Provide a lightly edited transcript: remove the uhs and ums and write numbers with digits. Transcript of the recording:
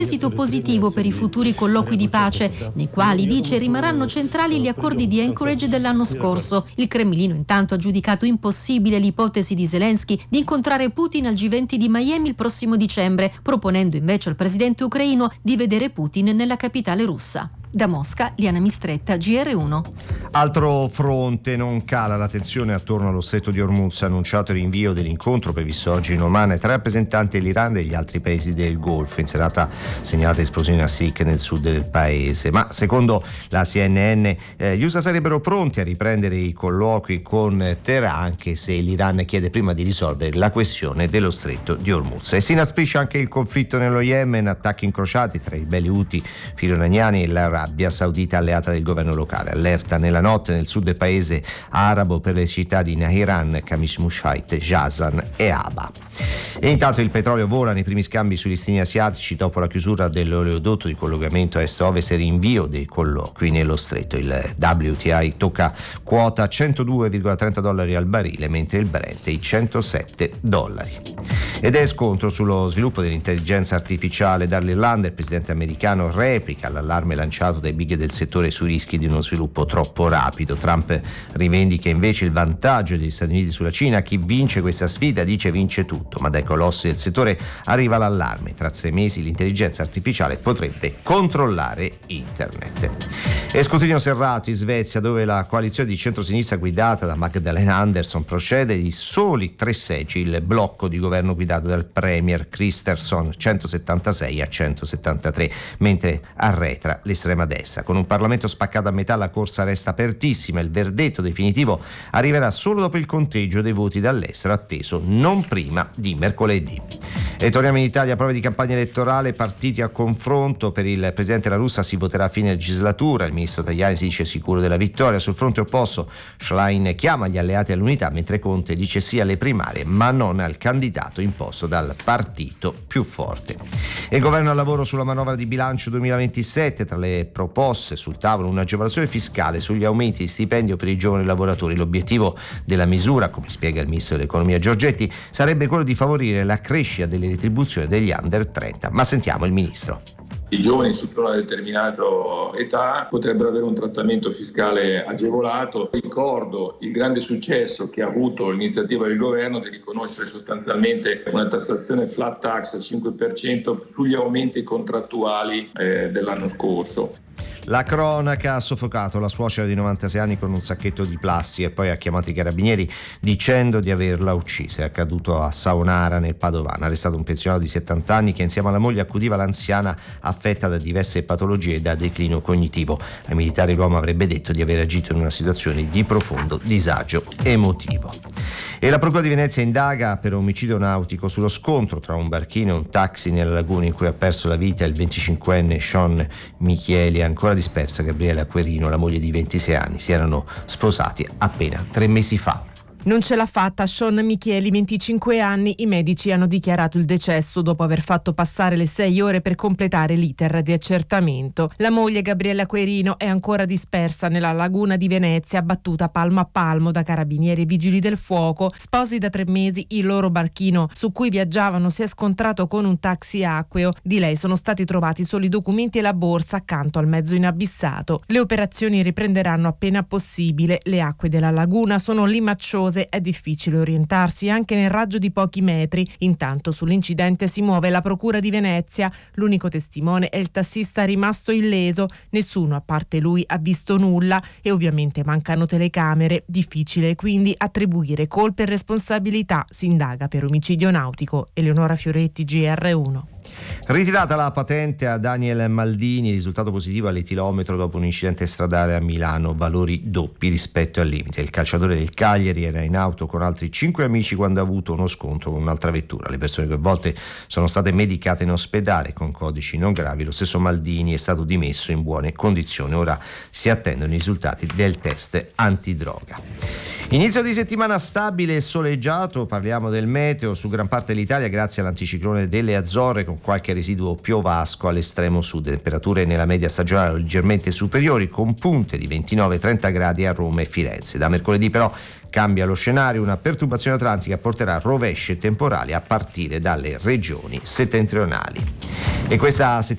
Esito positivo per i futuri colloqui di pace, nei quali, dice, rimarranno centrali gli accordi di Anchorage dell'anno scorso. Il Cremlino intanto ha giudicato impossibile l'ipotesi di Zelensky di incontrare Putin al G20 di Miami il prossimo dicembre, proponendo invece al presidente ucraino di vedere Putin nella capitale russa. Da Mosca, Liana Mistretta, GR1. Altro fronte, non cala la tensione attorno allo stretto di Hormuz, annunciato il rinvio dell'incontro previsto oggi in Oman tra rappresentanti dell'Iran e degli altri paesi del Golfo. In serata segnalata esplosioni a Sikh nel sud del paese, ma secondo la CNN gli USA sarebbero pronti a riprendere i colloqui con Teheran, anche se l'Iran chiede prima di risolvere la questione dello stretto di Hormuz. E si inasprisce anche il conflitto nello Yemen, attacchi incrociati tra i belli Houthi filoiraniani e l'Arabia Saudita alleata del governo locale. Allerta nella notte nel sud del paese arabo per le città di Nahiran, Kamish Mushait, Jazan e Aba. E intanto il petrolio vola nei primi scambi sui listini asiatici dopo la chiusura dell'oleodotto di collegamento est-ovest e rinvio dei colloqui nello stretto. Il WTI tocca quota $102,30 al barile, mentre il Brent i $107. Ed è scontro sullo sviluppo dell'intelligenza artificiale dall'Irlanda. Il presidente americano replica l'allarme lanciato dai big del settore sui rischi di uno sviluppo troppo rapido. Trump rivendica invece il vantaggio degli Stati Uniti sulla Cina. Chi vince questa sfida, dice, vince tutto, ma dai colossi del settore arriva l'allarme: tra 6 mesi l'intelligenza artificiale potrebbe controllare internet. E scrutinio serrato in Svezia, dove la coalizione di centrosinistra guidata da Magdalena Andersson procede di soli 3 seggi il blocco di governo guidato dal premier Kristersson, 176 a 173, mentre arretra l'estrema destra. Con un Parlamento spaccato a metà, la corsa resta apertissima. Il verdetto definitivo arriverà solo dopo il conteggio dei voti dall'estero, atteso non prima di mercoledì. E torniamo in Italia, prove di campagna elettorale, partiti a confronto. Per il presidente La Russa si voterà a fine legislatura. Il ministro Tajani si dice sicuro della vittoria. Sul fronte opposto Schlein chiama gli alleati all'unità, mentre Conte dice sì alle primarie ma non al candidato imposto dal partito più forte. E il governo al lavoro sulla manovra di bilancio 2027, tra le proposte sul tavolo un'agevolazione fiscale sugli aumenti di stipendio per i giovani lavoratori. L'obiettivo della misura, come spiega il ministro dell'economia Giorgetti, sarebbe quello di favorire la crescita delle retribuzioni degli under 30. Ma sentiamo il ministro. I giovani sotto una determinata età potrebbero avere un trattamento fiscale agevolato. Ricordo il grande successo che ha avuto l'iniziativa del governo di riconoscere sostanzialmente una tassazione flat tax al 5% sugli aumenti contrattuali dell'anno scorso. La cronaca ha soffocato la suocera di 96 anni con un sacchetto di plastica e poi ha chiamato i carabinieri dicendo di averla uccisa. È accaduto a Saonara nel Padovano. Arrestato un pensionato di 70 anni che insieme alla moglie accudiva l'anziana affetta da diverse patologie e da declino cognitivo. Ai militari l'uomo avrebbe detto di aver agito in una situazione di profondo disagio emotivo. E la Procura di Venezia indaga per omicidio nautico sullo scontro tra un barchino e un taxi nella laguna in cui ha perso la vita il 25enne Sean Micheli. Ancora dispersa Gabriella Querino, la moglie di 26 anni. Si erano sposati appena 3 mesi fa. Non ce l'ha fatta Sean Micheli, 25 anni. I medici hanno dichiarato il decesso dopo aver fatto passare le 6 ore per completare l'iter di accertamento. La moglie Gabriella Querino è ancora dispersa nella laguna di Venezia, abbattuta palmo a palmo da carabinieri e vigili del fuoco. Sposi da 3 mesi, il loro barchino su cui viaggiavano si è scontrato con un taxi acqueo. Di lei sono stati trovati solo i documenti e la borsa accanto al mezzo inabissato. Le operazioni riprenderanno appena possibile. Le acque della laguna sono limacciose. È difficile orientarsi anche nel raggio di pochi metri. Intanto sull'incidente si muove la Procura di Venezia. L'unico testimone è il tassista rimasto illeso. Nessuno a parte lui ha visto nulla e ovviamente mancano telecamere. Difficile quindi attribuire colpe e responsabilità. Si indaga per omicidio nautico. Eleonora Fioretti, GR1. Ritirata la patente a Daniel Maldini, risultato positivo all'etilometro dopo un incidente stradale a Milano, valori doppi rispetto al limite. Il calciatore del Cagliari era in auto con altri 5 amici quando ha avuto uno scontro con un'altra vettura. Le persone coinvolte sono state medicate in ospedale con codici non gravi. Lo stesso Maldini è stato dimesso in buone condizioni. Ora si attendono i risultati del test antidroga. Inizio di settimana stabile e soleggiato, parliamo del meteo su gran parte dell'Italia grazie all'anticiclone delle Azzorre, con qualche residuo piovasco all'estremo sud. Temperature nella media stagionale leggermente superiori, con punte di 29-30 gradi a Roma e Firenze. Da mercoledì però cambia lo scenario, una perturbazione atlantica porterà rovesce temporali a partire dalle regioni settentrionali. E questa settimana